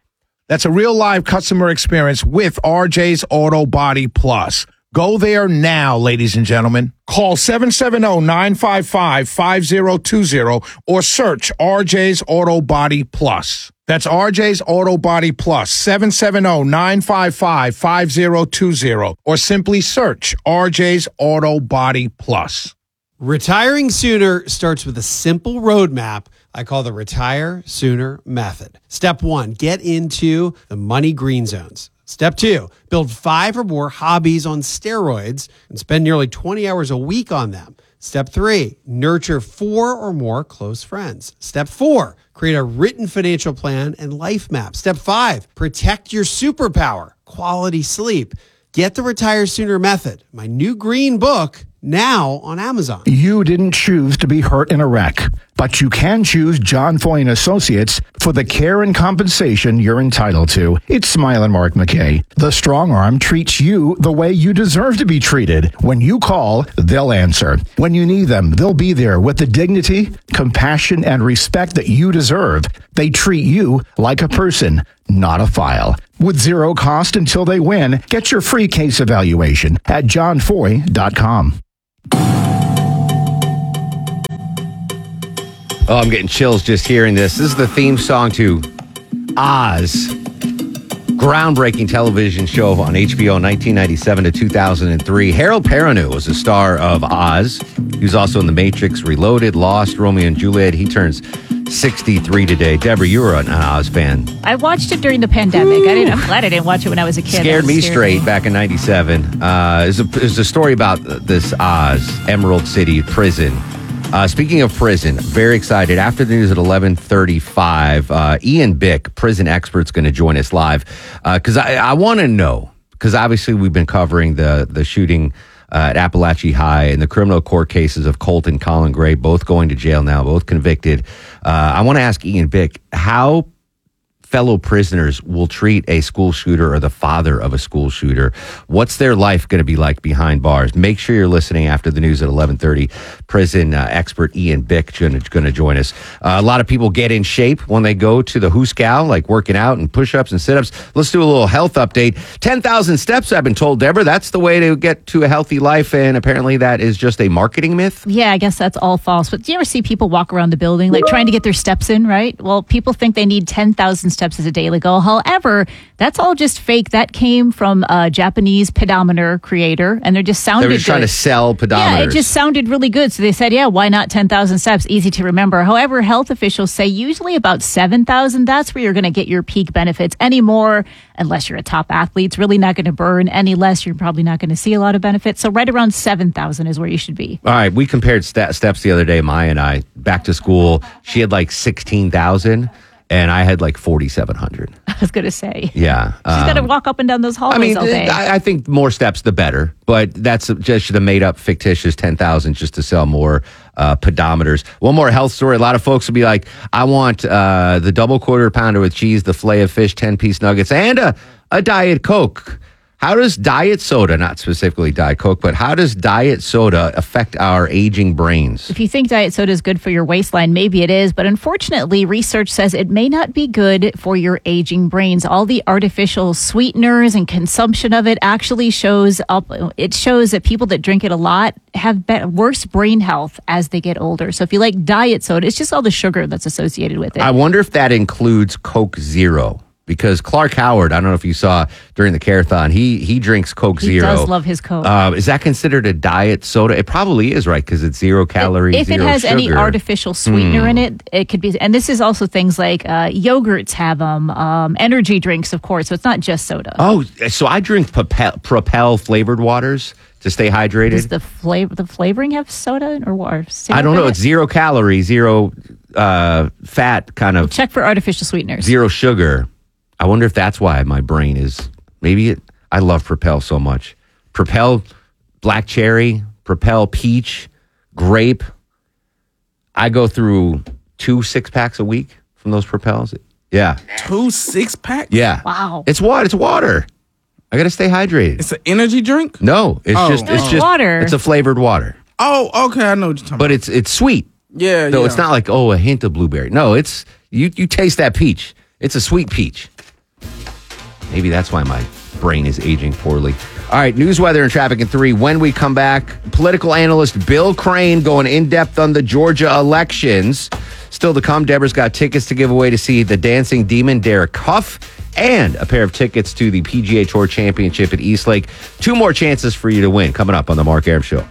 That's a real live customer experience with R J's Auto Body Plus. Go there now, ladies and gentlemen. Call seven seven zero, nine five five, five zero two zero or search R J's Auto Body Plus. That's R J's Auto Body Plus, seven seven zero, nine five five, five zero two zero or simply search R J's Auto Body Plus. Retiring sooner starts with a simple roadmap I call the Retire Sooner Method. Step one, get into the money green zones. Step two, build five or more hobbies on steroids and spend nearly twenty hours a week on them. Step three, nurture four or more close friends. Step four, create a written financial plan and life map. Step five, protect your superpower, quality sleep. Get the Retire Sooner Method, my new green book, now on Amazon. You didn't choose to be hurt in a wreck, but you can choose John Foy and Associates for the care and compensation you're entitled to. It's Smile Mark McKay. The Strong Arm treats you the way you deserve to be treated. When you call, they'll answer. When you need them, they'll be there with the dignity, compassion, and respect that you deserve. They treat you like a person, not a file. With zero cost until they win, get your free case evaluation at john foy dot com. Oh, I'm getting chills just hearing this. This is the theme song to Oz. Groundbreaking television show on H B O nineteen ninety-seven to two thousand three. Harold Perrineau was the star of Oz. He was also in The Matrix, Reloaded, Lost, Romeo and Juliet. He turns sixty-three today. Deborah, you were an Oz fan. I watched it during the pandemic. I didn't, I'm glad I didn't watch it when I was a kid. Scared me scared straight me. back in ninety-seven. Uh, it's, a, it's a story about this Oz, Emerald City prison. Uh, speaking of prison, very excited. After the news at eleven thirty-five, uh, Ian Bick, prison expert's going to join us live. Because uh, I, I want to know, because obviously we've been covering the, the shooting uh, at Appalachia High and the criminal court cases of Colt and Colin Gray, both going to jail now, both convicted. Uh, I want to ask Ian Bick how fellow prisoners will treat a school shooter or the father of a school shooter. What's their life going to be like behind bars? Make sure you're listening after the news at eleven thirty. Prison uh, expert Ian Bick going to join us. Uh, a lot of people get in shape when they go to the Hooskow, like working out and push-ups and sit-ups. Let's do a little health update. ten thousand steps, I've been told, Deborah. That's the way to get to a healthy life, and apparently that is just a marketing myth. Yeah, I guess that's all false. But do you ever see people walk around the building, like trying to get their steps in, right? Well, people think they need ten thousand steps as a daily goal. However, that's all just fake. That came from a Japanese pedometer creator, and they're just sounded They were just good. trying to sell pedometers. Yeah, it just sounded really good. So they said, yeah, why not ten thousand steps? Easy to remember. However, health officials say usually about seven thousand. That's where you're going to get your peak benefits. Any more, unless you're a top athlete, it's really not going to burn. Any less, you're probably not going to see a lot of benefits. So right around seven thousand is where you should be. All right, we compared st- steps the other day, Maya and I, back to school. She had like sixteen thousand, and I had like forty-seven hundred. I was going to say. Yeah. She's got to walk up and down those hallways I mean, all day. I, I think more steps, the better. But that's just the made-up fictitious ten thousand just to sell more uh, pedometers. One more health story. A lot of folks will be like, I want uh, the double quarter pounder with cheese, the fillet of fish, ten-piece nuggets, and a, a Diet Coke. How does diet soda, not specifically Diet Coke, but how does diet soda affect our aging brains? If you think diet soda is good for your waistline, maybe it is. But unfortunately, research says it may not be good for your aging brains. All the artificial sweeteners and consumption of it actually shows up. It shows that people that drink it a lot have be- worse brain health as they get older. So if you like diet soda, it's just all the sugar that's associated with it. I wonder if that includes Coke Zero. Because Clark Howard, I don't know if you saw during the Carathon, he he drinks Coke he Zero. He does love his Coke. Uh, is that considered a diet soda? It probably is, right? Because it's zero calories, If zero it has sugar. any artificial sweetener Mm. in it, it could be. And this is also things like uh, yogurts have them, um, energy drinks, of course. So it's not just soda. Oh, so I drink Propel, Propel flavored waters to stay hydrated. Does the flavor the flavoring have soda or water? I don't know. It's zero calorie, zero uh, fat, kind of. Check for artificial sweeteners. Zero sugar. I wonder if that's why my brain is, maybe it, I love Propel so much. Propel black cherry, Propel peach, grape. I go through two six packs a week from those Propels. Yeah. Two six packs? Yeah. Wow. It's what? It's water. I got to stay hydrated. It's an energy drink? No, it's Oh. just, it's No, just, water. it's a flavored water. Oh, okay. I know what you're talking But it's, it's sweet. about. Yeah, So yeah. it's not like, oh, a hint of blueberry. No, it's, you, you taste that peach. It's a sweet peach. Maybe that's why my brain is aging poorly. All right, news, weather, and traffic in three. When we come back, political analyst Bill Crane going in-depth on the Georgia elections. Still to come, Deborah's got tickets to give away to see the dancing demon Derek Huff and a pair of tickets to the P G A Tour Championship at Eastlake. Two more chances for you to win coming up on the Mark Arum Show.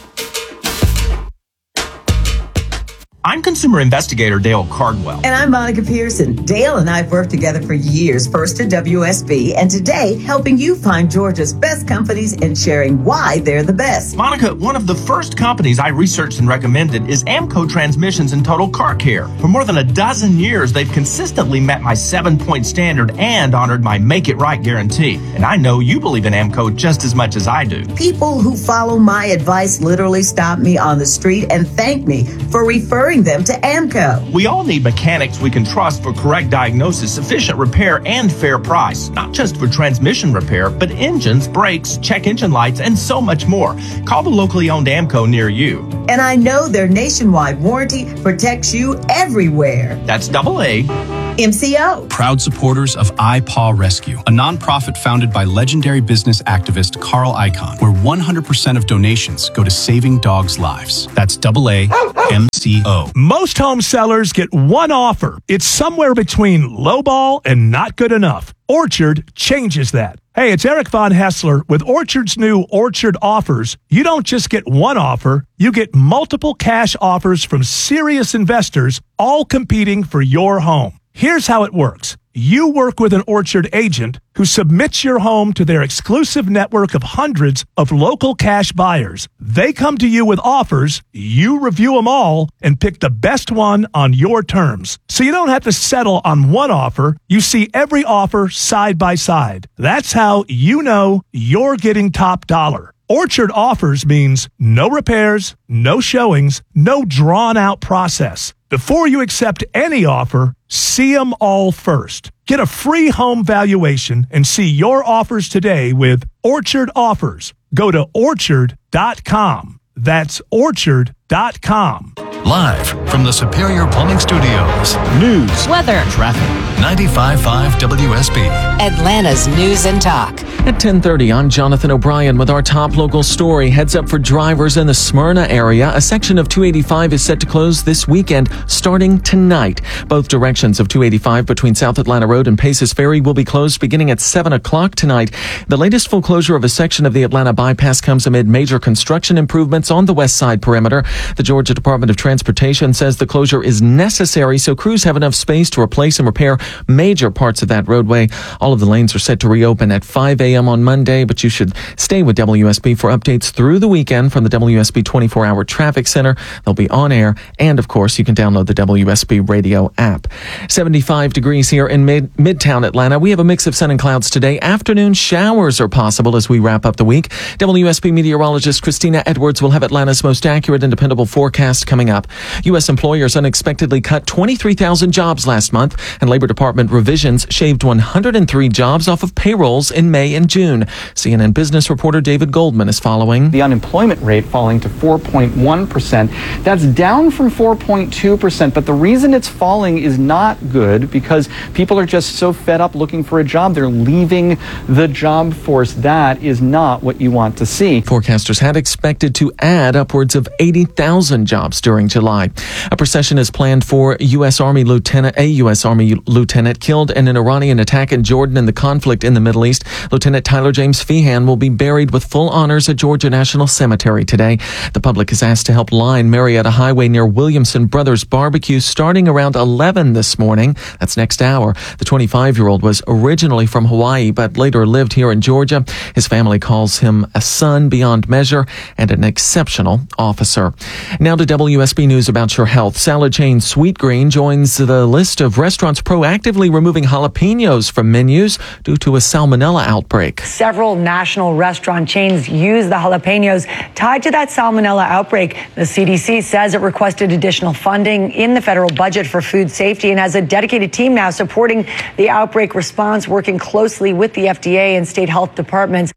I'm consumer investigator Dale Cardwell. And I'm Monica Pearson. Dale and I have worked together for years, first at W S B, and today helping you find Georgia's best companies and sharing why they're the best. Monica, one of the first companies I researched and recommended is Amco Transmissions and Total Car Care. For more than a dozen years, they've consistently met my seven-point standard and honored my Make It Right guarantee. And I know you believe in Amco just as much as I do. People who follow my advice literally stop me on the street and thank me for referring them to Amco. We all need mechanics we can trust for correct diagnosis, sufficient repair, and fair price. Not just for transmission repair, but engines, brakes, check engine lights, and so much more. Call the locally owned Amco near you. And I know their nationwide warranty protects you everywhere. That's double A. M C O. Proud supporters of iPaw Rescue, a nonprofit founded by legendary business activist Carl Icahn, where one hundred percent of donations go to saving dogs' lives. That's double A M C O. Most home sellers get one offer. It's somewhere between lowball and not good enough. Orchard changes that. Hey, it's Eric Von Hessler. With Orchard's new Orchard offers, you don't just get one offer, you get multiple cash offers from serious investors, all competing for your home. Here's how it works. You work with an Orchard agent who submits your home to their exclusive network of hundreds of local cash buyers. They come to you with offers, you review them all, and pick the best one on your terms. So you don't have to settle on one offer. You see every offer side by side. That's how you know you're getting top dollar. Orchard offers means no repairs, no showings, no drawn-out process. Before you accept any offer, see them all first. Get a free home valuation and see your offers today with Orchard Offers. Go to orchard dot com. That's orchard dot com. Live from the Superior Plumbing Studios. News, weather, traffic. ninety-five point five W S B. Atlanta's News and Talk. At ten thirty, I'm Jonathan O'Brien with our top local story. Heads up for drivers in the Smyrna area. A section of two eighty-five is set to close this weekend, starting tonight. Both directions of two eighty-five between South Atlanta Road and Paces Ferry will be closed beginning at seven o'clock tonight. The latest full closure of a section of the Atlanta bypass comes amid major construction improvements on the west side perimeter. The Georgia Department of Transportation says the closure is necessary so crews have enough space to replace and repair major parts of that roadway. All of the lanes are set to reopen at five a.m. on Monday, but you should stay with W S B for updates through the weekend from the W S B twenty-four hour Traffic Center. They'll be on air, and of course, you can download the W S B radio app. seventy-five degrees here in mid- Midtown Atlanta. We have a mix of sun and clouds today. Afternoon showers are possible as we wrap up the week. W S B meteorologist Christina Edwards will have Atlanta's most accurate and dependable forecast coming up. U S employers unexpectedly cut twenty-three thousand jobs last month, and Labor Department revisions shaved one hundred three jobs off of payrolls in May and June. C N N business reporter David Goldman is following. The unemployment rate falling to four point one percent. That's down from four point two percent, but the reason it's falling is not good because people are just so fed up looking for a job. They're leaving the job force. That is not what you want to see. Forecasters had expected to add upwards of eighty thousand jobs during July. A procession is planned for U S Army Lieutenant, a U S Army lieutenant killed in an Iranian attack in Jordan in the conflict in the Middle East. Lieutenant Tyler James Feehan will be buried with full honors at Georgia National Cemetery today. The public is asked to help line Marietta Highway near Williamson Brothers Barbecue starting around eleven this morning. That's next hour. The twenty-five-year-old was originally from Hawaii, but later lived here in Georgia. His family calls him a son beyond measure and an exceptional officer. Now to W S B News about your health. Salad chain Sweetgreen joins the list of restaurants proactively removing jalapenos from menus due to a salmonella outbreak. Several national restaurant chains use the jalapenos tied to that salmonella outbreak. The C D C says it requested additional funding in the federal budget for food safety and has a dedicated team now supporting the outbreak response, working closely with the F D A and state health departments.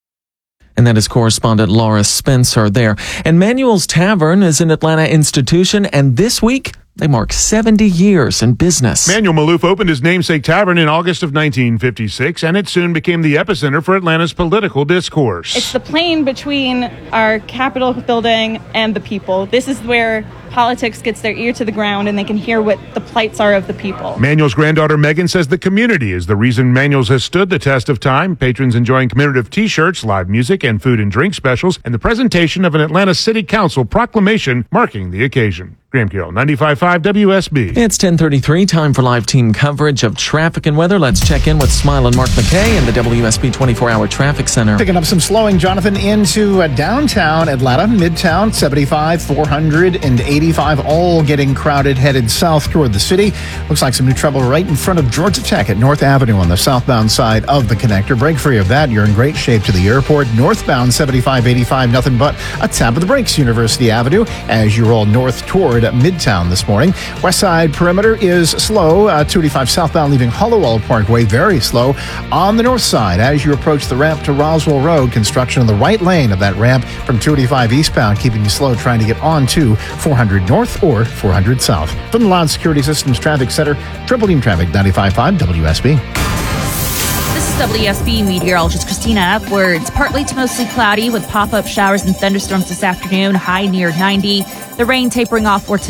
And that is correspondent Laura Spencer there. And Manuel's Tavern is an Atlanta institution, and this week They mark seventy years in business. Manuel Maloof opened his namesake tavern in August of nineteen fifty-six, and it soon became the epicenter for Atlanta's political discourse. It's the plane between our Capitol building and the people. This is where politics gets their ear to the ground and they can hear what the plights are of the people. Manuel's granddaughter Megan says the community is the reason Manuel's has stood the test of time. Patrons enjoying commemorative t-shirts, live music, and food and drink specials, and the presentation of an Atlanta City Council proclamation marking the occasion. Graham Carroll, ninety-five point five W S B. It's ten thirty-three, time for live team coverage of traffic and weather. Let's check in with Smile and Mark McKay in the W S B twenty-four hour traffic center. Picking up some slowing, Jonathan, into uh, downtown Atlanta, Midtown, seventy-five, four hundred, and eighty-five, all getting crowded, headed south toward the city. Looks like some new trouble right in front of Georgia Tech at North Avenue on the southbound side of the connector. Break free of that. You're in great shape to the airport. Northbound seventy-five, eighty-five, nothing but a tap of the brakes, University Avenue, as you roll north toward Midtown this morning. West side perimeter is slow. Uh, two eighty-five southbound leaving Hollowell Parkway, very slow. On the north side, as you approach the ramp to Roswell Road, construction on the right lane of that ramp from two eighty-five eastbound, keeping you slow trying to get onto four hundred north or four hundred south. From the Loud Security Systems Traffic Center, Triple Team Traffic, ninety-five point five W S B. This is W S B meteorologist Christina Upwards. Partly to mostly cloudy with pop-up showers and thunderstorms this afternoon, high near ninety. The rain tapering off for tonight.